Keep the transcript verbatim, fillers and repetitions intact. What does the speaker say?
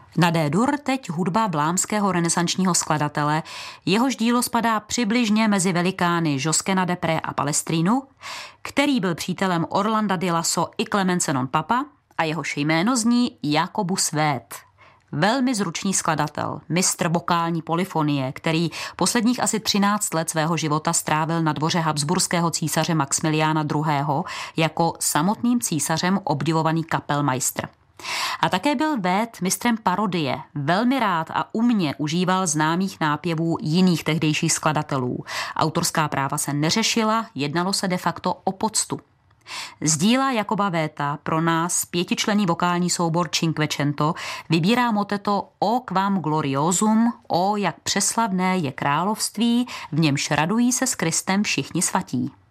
Na D-dur teď hudba vlámského renesančního skladatele, jehož dílo spadá přibližně mezi velikány Joskena Depré a Palestrínu, který byl přítelem Orlanda di Lasso i Clemence non Papa a jehož jméno zní Jakobus Vét. Velmi zručný skladatel, mistr vokální polyfonie, který posledních asi třináct let svého života strávil na dvoře habsburského císaře Maxmiliána druhého. jako samotným císařem obdivovaný kapelmajstr. A také byl Vét mistrem parodie, velmi rád a umně užíval známých nápěvů jiných tehdejších skladatelů. Autorská práva se neřešila, jednalo se de facto o poctu. Z díla Jakoba Véta pro nás pětičlenný vokální soubor Cinquecento vybírá moteto O quam gloriosum, o jak přeslavné je království, v němž radují se s Kristem všichni svatí.